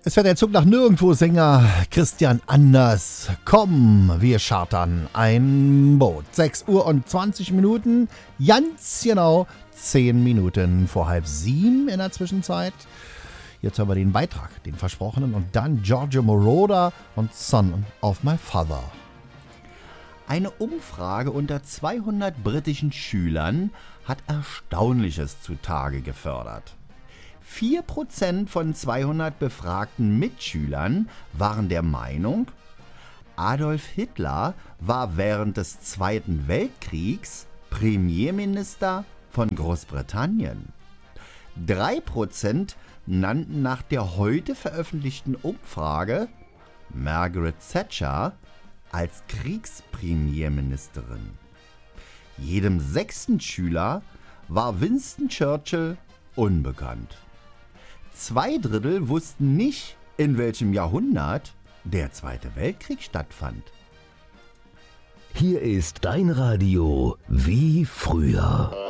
Es fährt der Zug nach nirgendwo, Sänger Christian Anders. Komm, wir chartern ein Boot. 6 Uhr und 20 Minuten, ganz genau 10 Minuten vor 6:30 in der Zwischenzeit. Jetzt haben wir den Beitrag, den versprochenen, und dann Giorgio Moroder und Son of My Father. Eine Umfrage unter 200 britischen Schülern hat Erstaunliches zutage gefördert. 4% von 200 befragten Mitschülern waren der Meinung, Adolf Hitler war während des Zweiten Weltkriegs Premierminister von Großbritannien. 3% nannten nach der heute veröffentlichten Umfrage Margaret Thatcher als Kriegspremierministerin. Jedem 6. Schüler war Winston Churchill unbekannt. 2/3 wussten nicht, in welchem Jahrhundert der Zweite Weltkrieg stattfand. Hier ist dein Radio wie früher.